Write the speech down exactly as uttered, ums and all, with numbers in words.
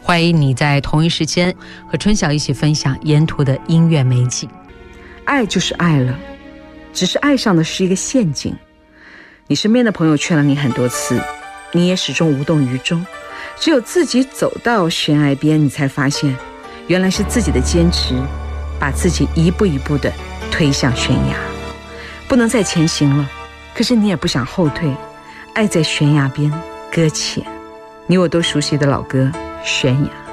欢迎你在同一时间和春晓一起分享沿途的音乐美景。 爱就是爱了，只是爱上的是一个陷阱。你身边的朋友劝了你很多次，你也始终无动于衷，只有自己走到悬崖边，你才发现原来是自己的坚持把自己一步一步地推向悬崖，不能再前行了，可是你也不想后退，爱在悬崖边搁浅。你我都熟悉的老歌《悬崖》。